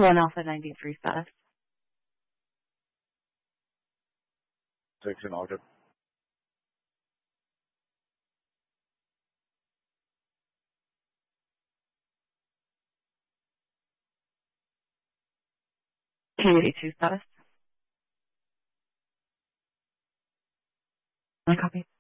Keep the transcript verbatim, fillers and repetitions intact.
one Alpha ninety-three status. Six in August. Q eighty-two status. One copy.